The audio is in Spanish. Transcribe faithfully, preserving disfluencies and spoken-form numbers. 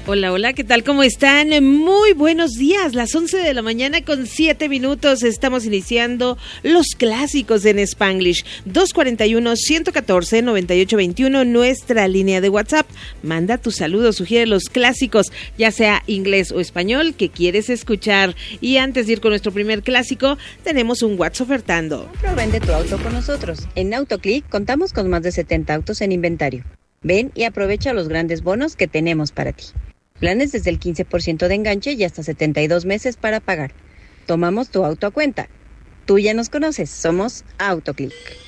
Hola, hola, ¿qué tal? ¿Cómo están? Muy buenos días, las once de la mañana con siete minutos. Estamos iniciando los clásicos en Spanglish. dos cuatro uno, uno uno cuatro, nueve ocho dos uno, nuestra línea de WhatsApp. Manda tu saludo, sugiere los clásicos, ya sea inglés o español, que quieres escuchar. Y antes de ir con nuestro primer clásico, tenemos un WhatsApp ofertando. Compra o vende tu auto con nosotros. En AutoClick contamos con más de setenta autos en inventario. Ven y aprovecha los grandes bonos que tenemos para ti. Planes desde el quince por ciento de enganche y hasta setenta y dos meses para pagar. Tomamos tu auto a cuenta. Tú ya nos conoces, somos AutoClick.